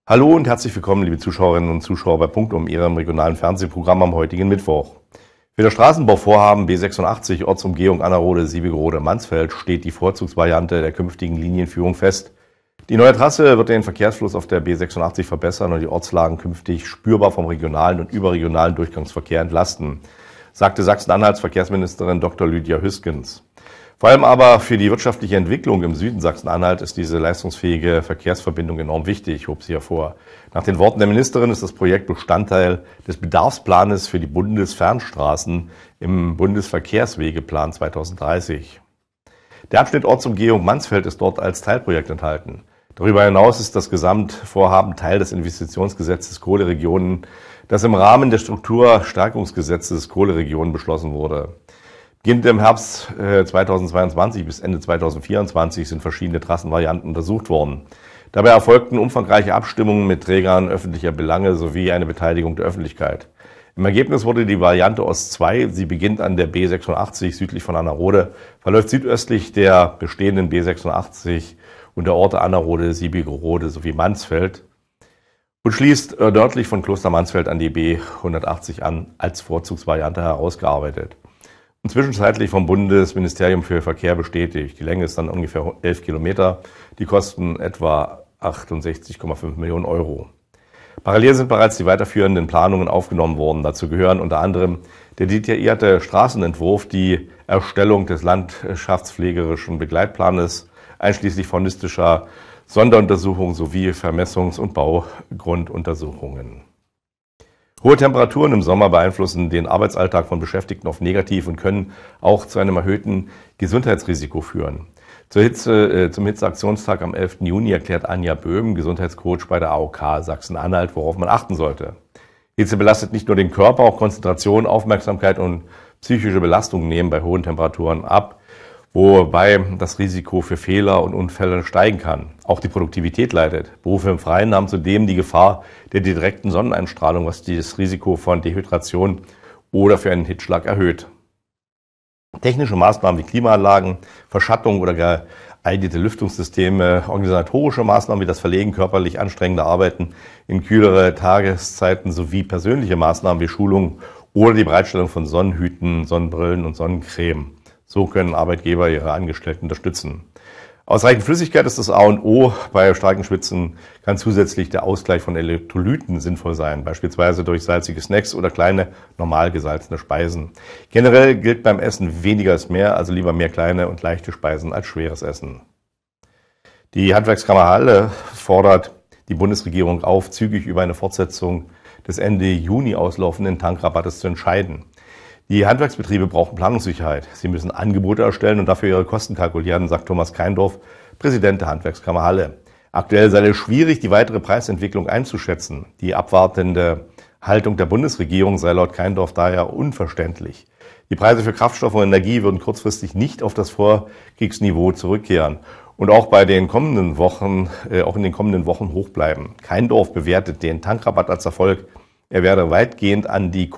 Hallo und herzlich willkommen, liebe Zuschauerinnen und Zuschauer bei Punktum, Ihrem regionalen Fernsehprogramm am heutigen Mittwoch. Für das Straßenbauvorhaben B86 Ortsumgehung Annerode-Siebengerode-Mansfeld steht die Vorzugsvariante der künftigen Linienführung fest. Die neue Trasse wird den Verkehrsfluss auf der B86 verbessern und die Ortslagen künftig spürbar vom regionalen und überregionalen Durchgangsverkehr entlasten, sagte Sachsen-Anhalts Verkehrsministerin Dr. Lydia Hüskens. Vor allem aber für die wirtschaftliche Entwicklung im Süden Sachsen-Anhalt ist diese leistungsfähige Verkehrsverbindung enorm wichtig, hob sie hervor. Nach den Worten der Ministerin ist das Projekt Bestandteil des Bedarfsplanes für die Bundesfernstraßen im Bundesverkehrswegeplan 2030. Der Abschnitt Ortsumgehung Mansfeld ist dort als Teilprojekt enthalten. Darüber hinaus ist das Gesamtvorhaben Teil des Investitionsgesetzes Kohleregionen, das im Rahmen des Strukturstärkungsgesetzes Kohleregionen beschlossen wurde. Beginnend im Herbst 2022 bis Ende 2024 sind verschiedene Trassenvarianten untersucht worden. Dabei erfolgten umfangreiche Abstimmungen mit Trägern öffentlicher Belange sowie eine Beteiligung der Öffentlichkeit. Im Ergebnis wurde die Variante Ost 2, sie beginnt an der B86 südlich von Annerode, verläuft südöstlich der bestehenden B86 und der Orte Annerode, Siebengerode sowie Mansfeld und schließt nördlich von Kloster Mansfeld an die B180 an, als Vorzugsvariante herausgearbeitet. Und zwischenzeitlich vom Bundesministerium für Verkehr bestätigt. Die Länge ist dann ungefähr 11 Kilometer. Die kosten etwa 68,5 Millionen Euro. Parallel sind bereits die weiterführenden Planungen aufgenommen worden. Dazu gehören unter anderem der detaillierte Straßenentwurf, die Erstellung des landschaftspflegerischen Begleitplanes, einschließlich faunistischer Sonderuntersuchungen sowie Vermessungs- und Baugrunduntersuchungen. Hohe Temperaturen im Sommer beeinflussen den Arbeitsalltag von Beschäftigten oft negativ und können auch zu einem erhöhten Gesundheitsrisiko führen. Zum Hitzeaktionstag am 11. Juni erklärt Anja Böhm, Gesundheitscoach bei der AOK Sachsen-Anhalt, worauf man achten sollte. Hitze belastet nicht nur den Körper, auch Konzentration, Aufmerksamkeit und psychische Belastungen nehmen bei hohen Temperaturen ab, wobei das Risiko für Fehler und Unfälle steigen kann. Auch die Produktivität leidet. Berufe im Freien haben zudem die Gefahr der direkten Sonneneinstrahlung, was das Risiko von Dehydration oder für einen Hitzschlag erhöht. Technische Maßnahmen wie Klimaanlagen, Verschattung oder geeignete Lüftungssysteme, organisatorische Maßnahmen wie das Verlegen körperlich anstrengender Arbeiten in kühlere Tageszeiten sowie persönliche Maßnahmen wie Schulung oder die Bereitstellung von Sonnenhüten, Sonnenbrillen und Sonnencreme. So können Arbeitgeber ihre Angestellten unterstützen. Ausreichend Flüssigkeit ist das A und O. Bei starken Schwitzen kann zusätzlich der Ausgleich von Elektrolyten sinnvoll sein, beispielsweise durch salzige Snacks oder kleine, normal gesalzene Speisen. Generell gilt beim Essen weniger ist mehr, also lieber mehr kleine und leichte Speisen als schweres Essen. Die Handwerkskammer Halle fordert die Bundesregierung auf, zügig über eine Fortsetzung des Ende Juni auslaufenden Tankrabattes zu entscheiden. Die Handwerksbetriebe brauchen Planungssicherheit. Sie müssen Angebote erstellen und dafür ihre Kosten kalkulieren, sagt Thomas Keindorf, Präsident der Handwerkskammer Halle. Aktuell sei es schwierig, die weitere Preisentwicklung einzuschätzen. Die abwartende Haltung der Bundesregierung sei laut Keindorf daher unverständlich. Die Preise für Kraftstoff und Energie würden kurzfristig nicht auf das Vorkriegsniveau zurückkehren und auch in den kommenden Wochen hoch bleiben. Keindorf bewertet den Tankrabatt als Erfolg. Er werde weitgehend an die